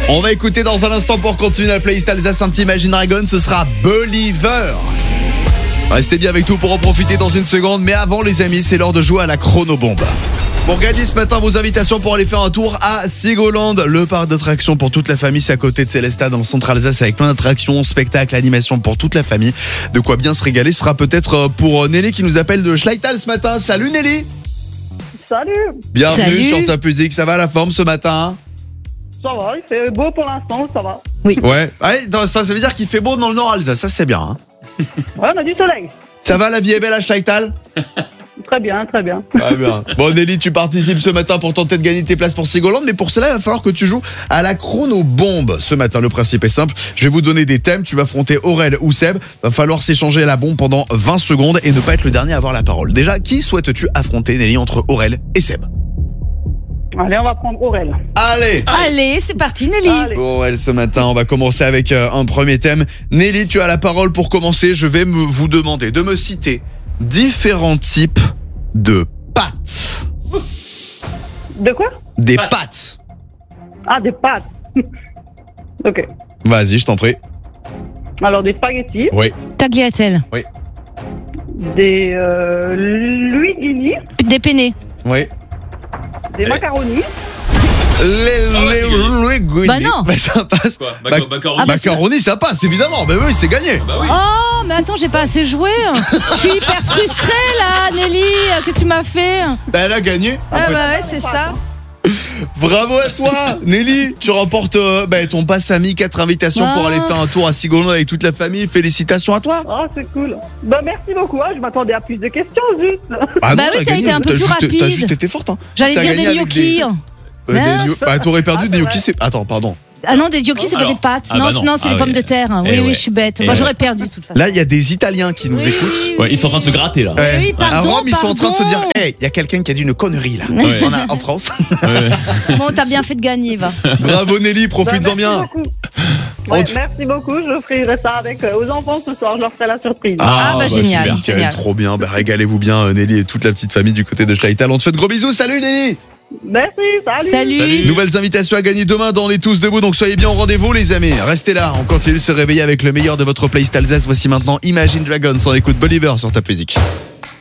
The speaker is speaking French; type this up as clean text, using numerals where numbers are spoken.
On va écouter dans un instant pour continuer la playlist Alsace un petit Imagine Dragon, ce sera Believer. Restez bien avec nous pour en profiter dans une seconde, mais avant les amis, c'est l'heure de jouer à la chronobombe. Pour gagner ce matin vos invitations pour aller faire un tour à Sigoland, le parc d'attractions pour toute la famille, c'est à côté de Célestat dans le centre Alsace avec plein d'attractions, spectacles, animations pour toute la famille. De quoi bien se régaler, ce sera peut-être pour Nelly qui nous appelle de Schleital ce matin. Salut Nelly. Salut. Bienvenue sur Top Music, ça va la forme ce matin? Ça va, il fait beau pour l'instant, ça va. Oui. Ouais, ça veut dire qu'il fait beau dans le nord Alsace, ça c'est bien. Hein. Ouais, on a du soleil. Ça va, la vie est belle à Schleital? Très bien, très bien. Très bien. Bon Nelly, tu participes ce matin pour tenter de gagner tes places pour Sigoland, mais pour cela il va falloir que tu joues à la chronobombe. Ce matin, le principe est simple, je vais vous donner des thèmes, tu vas affronter Aurel ou Seb, va falloir s'échanger la bombe pendant 20 secondes et ne pas être le dernier à avoir la parole. Déjà, qui souhaites-tu affronter Nelly entre Aurel et Seb? Allez, on va prendre Aurel. Allez, c'est parti Nelly. Allez. Aurel, ce matin, on va commencer avec un premier thème. Nelly, tu as la parole pour commencer, je vais vous demander de me citer différents types de pâtes. De quoi? Des pâtes. Ah, des pâtes. Ok. Vas-y, je t'en prie. Alors, des spaghettis, Oui. Tagliatelle. des linguini, Des penne. Oui. des macaronis. Les Bah non. Mais ça passe. Quoi? Macaroni. Ah bah Macaroni, ça passe, évidemment. Mais oui, c'est gagné. Bah oui. Oh, mais attends, j'ai pas assez joué. Je suis hyper frustrée là, Nelly. Qu'est-ce que tu m'as fait? Bah, elle a gagné. en Ah fait. bah ouais, c'est ça. Bravo à toi, Nelly. Tu remportes ton pass ami, 4 invitations pour aller faire un tour à Sigoland avec toute la famille. Félicitations à toi. Oh, c'est cool. Bah, merci beaucoup. Hein. Je m'attendais à plus de questions, juste. Ah Bah non, oui, t'as t'as gagné. été un peu plus rapide. T'as juste été forte. Hein. J'allais T'as dire gagné des avec gnocchis. Mince. Bah, t'aurais perdu Ah, des c'est gnocchis. vrai. Attends, pardon. Ah non, des gnocchis, c'est pas Alors. des pâtes. Ah Non, bah non. non, c'est Ah des ouais. pommes de terre. Oui, Eh oui, ouais. je suis bête. Eh Moi, ouais. j'aurais perdu de toute façon. Là, il y a des Italiens qui nous Oui, écoutent. oui, Ouais, ils sont en train de se gratter là. Ouais. Oui, pardon, à Rome, ils sont en train de se dire pardon. hey, il y a quelqu'un qui a dit une connerie là. Ouais. En France. Ouais. Bon, t'as bien fait de gagner, va. Bravo Nelly, Bah, profites-en merci bien. beaucoup. On Ouais, te- merci beaucoup. Je ferai ça avec aux enfants ce soir. Je leur ferai la surprise. Ah, bah, génial. super. Nickel, Génial. trop bien. Bah, régalez-vous bien, Nelly et toute la petite famille du côté de Schleital. On te fait de gros bisous. Salut Nelly. Merci, salut. Salut. Nouvelles invitations à gagner demain dans Les Tous Debout, donc soyez bien au rendez-vous les amis. Restez là, on continue de se réveiller avec le meilleur de votre playlist Alsace. Voici maintenant Imagine Dragons, on écoute Believer sur Top Music.